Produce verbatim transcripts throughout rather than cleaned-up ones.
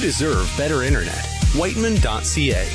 deserve better internet. Whiteman dot c a.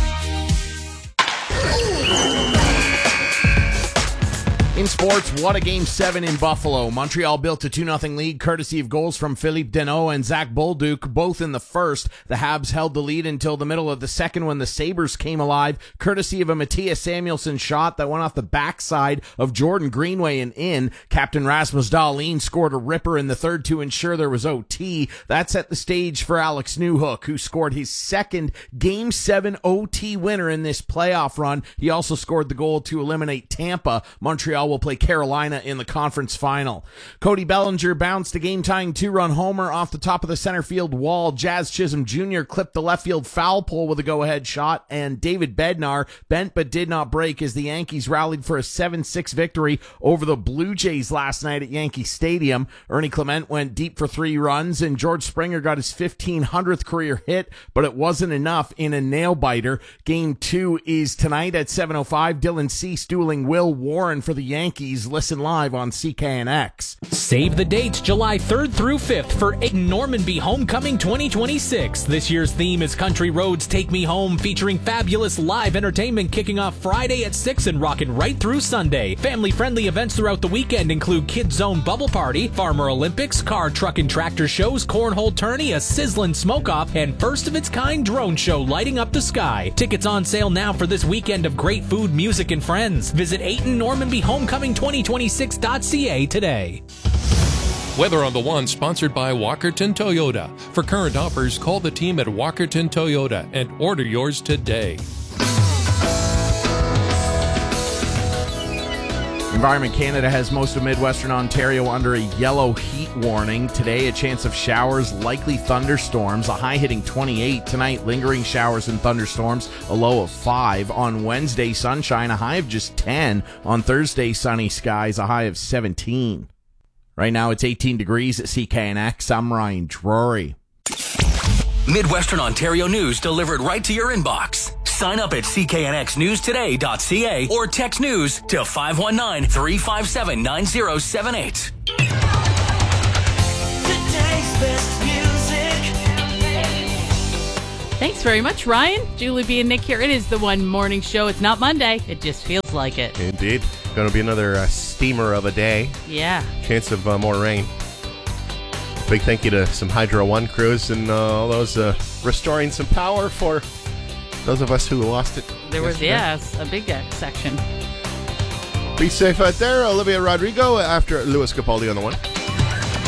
In sports, what a Game seven in Buffalo. Montreal built a two nothing lead courtesy of goals from Philippe Deneau and Zach Bolduc, both in the first. The Habs held the lead until the middle of the second when the Sabres came alive, courtesy of a Matthias Samuelsson shot that went off the backside of Jordan Greenway and in. Captain Rasmus Dahlin scored a ripper in the third to ensure there was O T. That set the stage for Alex Newhook, who scored his second Game seven O T winner in this playoff run. He also scored the goal to eliminate Tampa. Montreal will play Carolina in the conference final. Cody Bellinger bounced a game-tying two-run homer off the top of the center field wall. Jazz Chisholm Junior clipped the left field foul pole with a go-ahead shot, and David Bednar bent but did not break as the Yankees rallied for a seven six victory over the Blue Jays last night at Yankee Stadium. Ernie Clement went deep for three runs, and George Springer got his fifteen hundredth career hit, but it wasn't enough in a nail-biter. Game two is tonight at seven oh five. Dylan Cease dueling Will Warren for the Yankees. Listen live on C K N X. Save the dates July third through fifth for Aiton Normanby Homecoming twenty twenty-six. This year's theme is Country Roads Take Me Home, featuring fabulous live entertainment kicking off Friday at six and rocking right through Sunday. Family-friendly events throughout the weekend include Kids Zone Bubble Party, Farmer Olympics, car, truck, and tractor shows, cornhole tourney, a sizzling smoke-off, and first-of-its-kind drone show lighting up the sky. Tickets on sale now for this weekend of great food, music, and friends. Visit Aiton Normanby Homecoming twenty twenty-six dot c a today. Weather on the One, sponsored by Walkerton Toyota. For current offers, call the team at Walkerton Toyota and order yours today. Environment Canada has most of Midwestern Ontario under a yellow heat warning. Today, a chance of showers, likely thunderstorms, a high hitting twenty-eight. Tonight, lingering showers and thunderstorms, a low of five. On Wednesday, sunshine, a high of just ten. On Thursday, sunny skies, a high of seventeen. Right now, it's eighteen degrees at C K N X. I'm Ryan Drury. Midwestern Ontario news delivered right to your inbox. Sign up at c k n x news today dot c a or text news to five one nine, three five seven, nine zero seven eight. Today's best music. Thanks very much, Ryan. Julie B. and Nick here. It is the One Morning Show. It's not Monday. It just feels like it. Indeed. Going to be another uh, steamer of a day. Yeah. Chance of uh, more rain. Big thank you to some Hydro One crews and uh, all those uh, restoring some power for those of us who lost it. There was, yes, a big uh, section. Be safe out there. Olivia Rodrigo after Louis Capaldi on the One.